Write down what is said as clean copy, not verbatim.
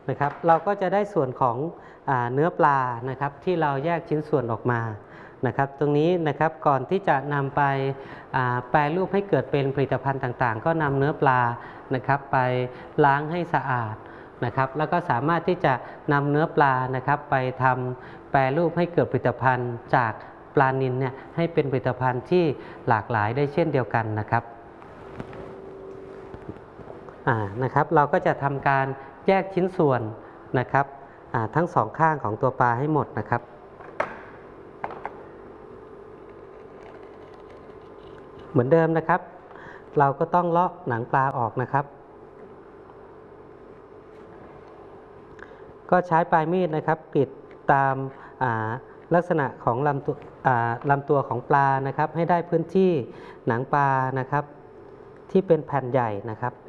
นะครับเราก็จะได้ส่วนของเนื้อปลานะครับที่เราแยกชิ้นส่วนออกมานะครับตรงนี้นะครับก่อนที่จะนำไปแปรรูปให้เกิดเป็นผลิตภัณฑ์ต่างๆก็นำเนื้อปลานะครับไปล้างให้สะอาดนะครับแล้วก็สามารถที่จะนำเนื้อปลานะครับไปทำแปรรูปให้เกิดผลิตภัณฑ์จากปลานิลเนี่ยให้เป็นผลิตภัณฑ์ที่หลากหลายได้เช่นเดียวกันนะครับนะครับเราก็จะทำการแยกชิ้นส่วนนะครับทั้งสองข้างของตัวปลาให้หมดนะครับเหมือนเดิมนะครับเราก็ต้องเลาะหนังปลาออกนะครับก็ใช้ปลายมีดนะครับกรีดตามลักษณะของลำตัวของปลานะครับให้ได้พื้นที่หนังปลานะครับที่เป็นแผ่นใหญ่นะครับ